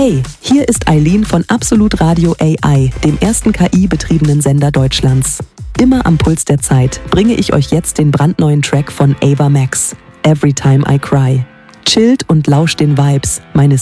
Hey, hier ist Eileen von Absolut Radio AI, dem ersten KI-betriebenen Sender Deutschlands. Immer am Puls der Zeit bringe ich euch jetzt den brandneuen Track von Ava Max, Every Time I Cry. Chillt und lauscht den Vibes meines